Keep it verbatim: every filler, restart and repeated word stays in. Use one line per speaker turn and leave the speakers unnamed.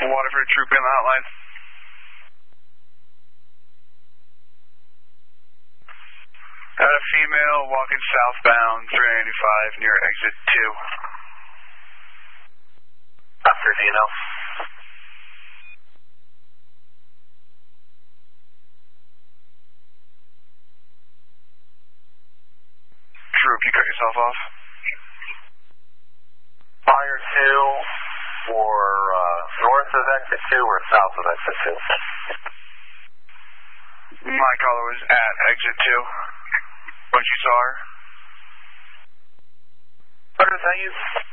Waterford troop in the hotline. Got a female walking southbound three ninety-five near exit two.
After Dino.
Troop, you cut yourself off.
Fire two for uh, north of exit two or south of exit two?
My caller was at exit two. Once you saw her.
What is that you?